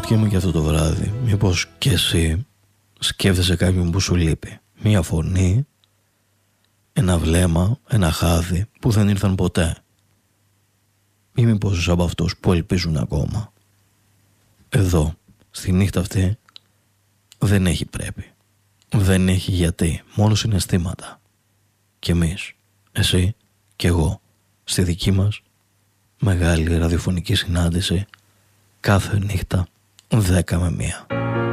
Αναρωτιέμαι και αυτό το βράδυ, μήπως και εσύ σκέφτεσαι κάποιον που σου λείπει. Μία φωνή, ένα βλέμμα, ένα χάδι που δεν ήρθαν ποτέ. Ή μήπως είσαι από αυτούς που ελπίζουν ακόμα. Εδώ, στη νύχτα αυτή, δεν έχει πρέπει. Δεν έχει γιατί, μόνο συναισθήματα. Κι εμείς, εσύ και εγώ, στη δική μας μεγάλη ραδιοφωνική συνάντηση κάθε νύχτα 10 με 1.